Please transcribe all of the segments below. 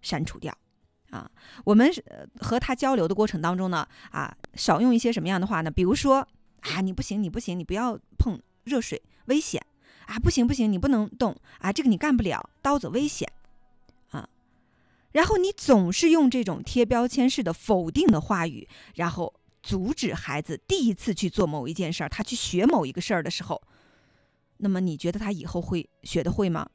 删除掉。我们和他交流的过程当中呢，少用一些什么样的话呢？比如说你不行，你不要碰热水，危险不行，你不能动这个你干不了，刀子危险然后你总是用这种贴标签式的否定的话语，然后阻止孩子第一次去做某一件事儿，他去学某一个事儿的时候，那么你觉得他以后会学得会吗？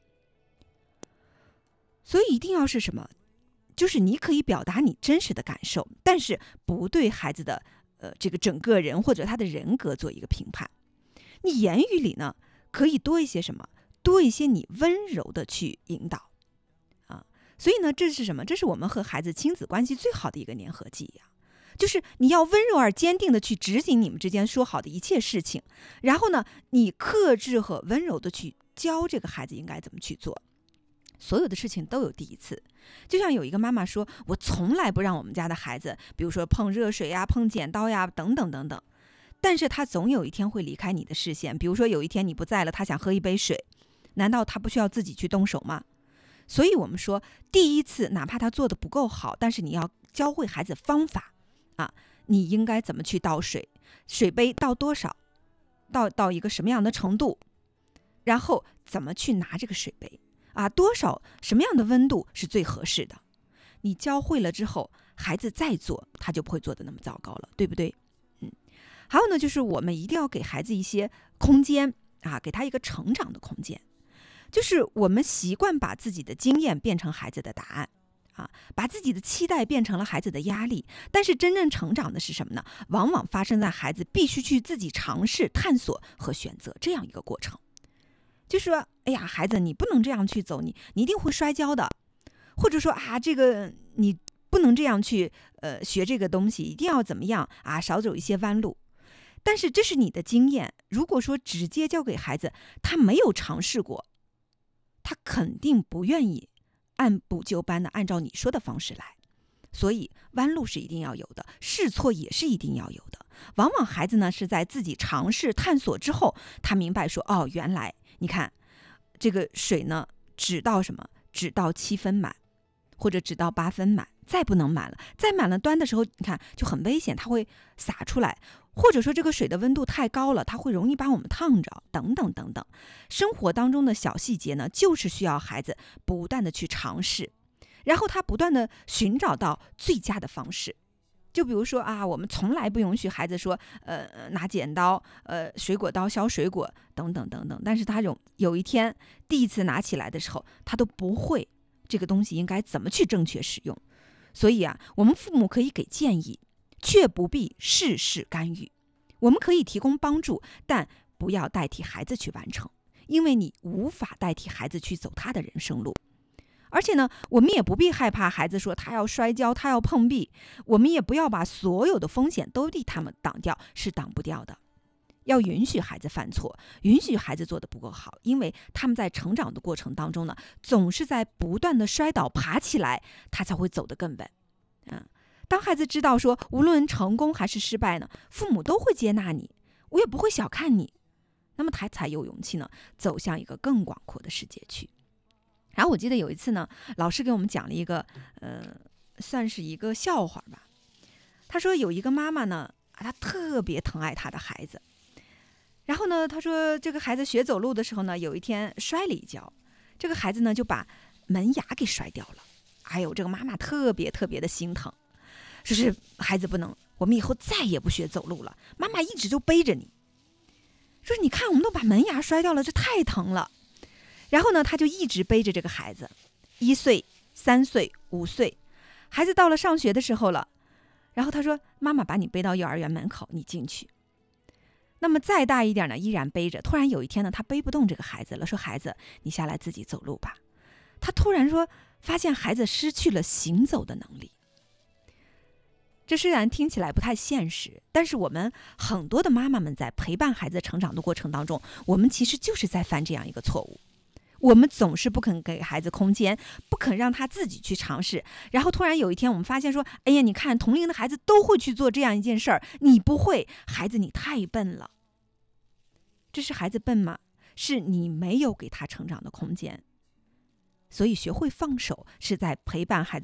所以一定要是什么？就是你可以表达你真实的感受，但是不对孩子的这个整个人或者他的人格做一个评判。你言语里呢，可以多一些什么？多一些你温柔的去引导所以呢，这是什么？这是我们和孩子亲子关系最好的一个粘合剂就是你要温柔而坚定的去执行你们之间说好的一切事情，然后呢，你克制和温柔的去教这个孩子应该怎么去做。所有的事情都有第一次，就像有一个妈妈说，我从来不让我们家的孩子，比如说碰热水碰剪刀等等等等，但是他总有一天会离开你的视线。比如说有一天你不在了，他想喝一杯水，难道他不需要自己去动手吗？所以我们说，第一次哪怕他做的不够好，但是你要教会孩子方法你应该怎么去倒水，水杯倒多少，到一个什么样的程度，然后怎么去拿这个水杯多少什么样的温度是最合适的。你教会了之后，孩子再做他就不会做得那么糟糕了，对不对？还有呢，就是我们一定要给孩子一些空间给他一个成长的空间。就是我们习惯把自己的经验变成孩子的答案把自己的期待变成了孩子的压力。但是真正成长的是什么呢？往往发生在孩子必须去自己尝试、探索和选择这样一个过程。就是说，哎呀，孩子，你不能这样去走，你一定会摔跤的。或者说这个你不能这样去学这个东西，一定要怎么样少走一些弯路。但是这是你的经验，如果说直接交给孩子，他没有尝试过，他肯定不愿意按部就班的按照你说的方式来。所以弯路是一定要有的，试错也是一定要有的。往往孩子呢是在自己尝试探索之后，他明白说原来你看这个水呢只到什么，只到7分满，或者只到8分满，再不能满了，再满了端的时候，你看就很危险，它会洒出来，或者说这个水的温度太高了，它会容易把我们烫着，等等等等。生活当中的小细节呢，就是需要孩子不断的去尝试，然后他不断的寻找到最佳的方式。就比如说我们从来不允许孩子说拿剪刀水果刀削水果等等等等，但是他有一天第一次拿起来的时候，他都不会这个东西应该怎么去正确使用。所以我们父母可以给建议，却不必事事干预。我们可以提供帮助，但不要代替孩子去完成，因为你无法代替孩子去走他的人生路。而且呢，我们也不必害怕孩子说他要摔跤，他要碰壁，我们也不要把所有的风险都替他们挡掉，是挡不掉的。要允许孩子犯错，允许孩子做得不够好，因为他们在成长的过程当中呢，总是在不断的摔倒爬起来，他才会走得更稳。当孩子知道说无论成功还是失败呢，父母都会接纳你，我也不会小看你，那么他才有勇气呢走向一个更广阔的世界去。然后我记得有一次呢，老师给我们讲了一个算是一个笑话吧。他说有一个妈妈呢她特别疼爱她的孩子，然后呢，他说这个孩子学走路的时候呢，有一天摔了一跤，这个孩子呢就把门牙给摔掉了。哎呦，这个妈妈特别特别的心疼，说是孩子不能，我们以后再也不学走路了，妈妈一直就背着你。说你看我们都把门牙摔掉了，这太疼了。然后呢，他就一直背着这个孩子，1岁、3岁、5岁，孩子到了上学的时候了，然后他说妈妈把你背到幼儿园门口，你进去。那么再大一点呢，依然背着。突然有一天呢，他背不动这个孩子了，说孩子你下来自己走路吧。他突然说发现孩子失去了行走的能力。这虽然听起来不太现实，但是我们很多的妈妈们在陪伴孩子成长的过程当中，我们其实就是在犯这样一个错误。我们总是不肯给孩子空间，不肯让他自己去尝试，然后突然有一天我们发现说，哎呀，你看同龄的孩子都会去做这样一件事儿，你不会，孩子你太笨了。这是孩子笨吗？是你没有给他成长的空间。所以学会放手是在陪伴孩子